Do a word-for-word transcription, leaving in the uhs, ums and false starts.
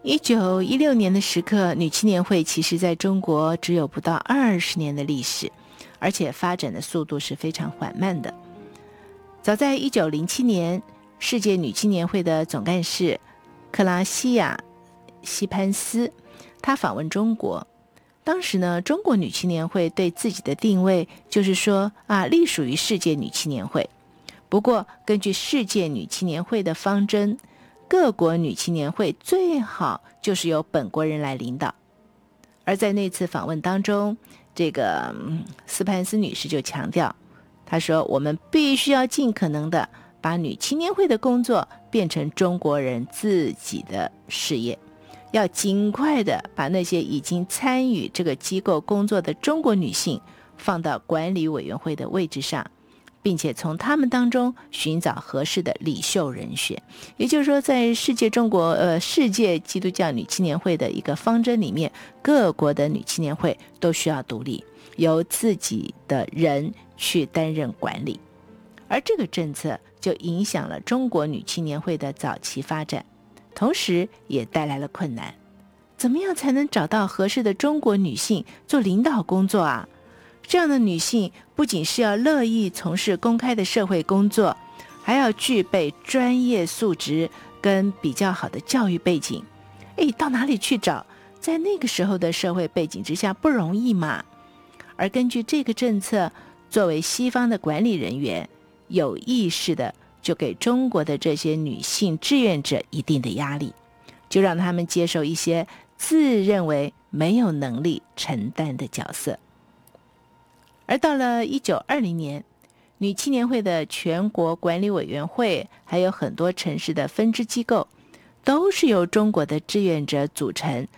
一九一六年的时刻，女青年会其实在中国只有不到二十年的历史，而且发展的速度是非常缓慢的。早在一九零七年，世界女青年会的总干事克拉西亚·西潘斯，她访问中国。当时呢，中国女青年会对自己的定位就是说啊，隶属于世界女青年会。不过，根据世界女青年会的方针，各国女青年会最好就是由本国人来领导。而在那次访问当中，这个、嗯、斯潘斯女士就强调，她说我们必须要尽可能的把女青年会的工作变成中国人自己的事业，要尽快的把那些已经参与这个机构工作的中国女性放到管理委员会的位置上，并且从他们当中寻找合适的领袖人选。也就是说，在世界中国呃世界基督教女青年会的一个方针里面，各国的女青年会都需要独立，由自己的人去担任管理。而这个政策就影响了中国女青年会的早期发展，同时也带来了困难。怎么样才能找到合适的中国女性做领导工作啊？这样的女性不仅是要乐意从事公开的社会工作，还要具备专业素质跟比较好的教育背景。诶，到哪里去找？在那个时候的社会背景之下不容易嘛。而根据这个政策，作为西方的管理人员，有意识的就给中国的这些女性志愿者一定的压力，就让他们接受一些自认为没有能力承担的角色。而到了一九二零年，女青年会的全国管理委员会还有很多城市的分支机构都是由中国的志愿者组成，